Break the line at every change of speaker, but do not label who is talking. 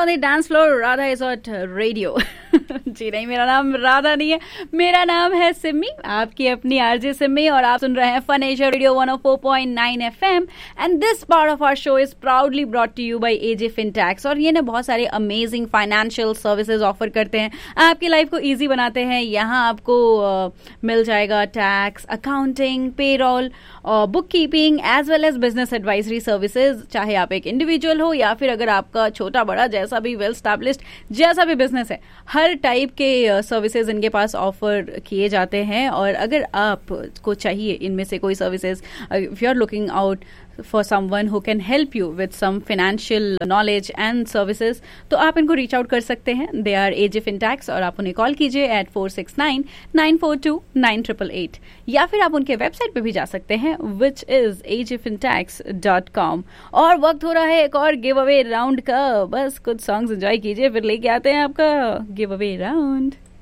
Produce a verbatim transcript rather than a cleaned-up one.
on the dance floor, Radha is at radio. जी नहीं, मेरा नाम राधा नहीं है, मेरा नाम है सिमी, आपकी अपनी आरजे सिमी, और आप सुन रहे हैं fun Asia radio one O four point nine FM and this part of our show is proudly brought to you by AJ फिनटैक्स। और ये ना बहुत सारे अमेजिंग फाइनेंशियल सर्विसेज ऑफर करते हैं, आपकी लाइफ को इजी बनाते हैं। यहाँ आपको uh, मिल जाएगा tax, accounting, payroll, book keeping as well as business advisory services. चाहे आप एक इंडिविजुअल हो या फिर अगर आपका छोटा बड़ा जैसा भी वेल स्टैब्लिश्ड जैसा भी बिजनेस है, हर टाइप के सर्विसेज इनके पास ऑफर किए जाते हैं। और अगर आपको चाहिए इनमें से कोई services, if you are looking out for someone who can help you with some financial knowledge and services, तो आप इनको reach out कर सकते हैं। They are A J Fintax और आप उन्हें कॉल कीजिए at four six nine nine four two nine eight eight eight, या फिर आप उनके वेबसाइट पे भी जा सकते हैं which is a j fintax dot com। और वक्त हो रहा है एक और गिव अवे राउंड का, बस कुछ सॉन्ग्स एंजॉय कीजिए, फिर लेके आते हैं आपका गिव अवे राउंड।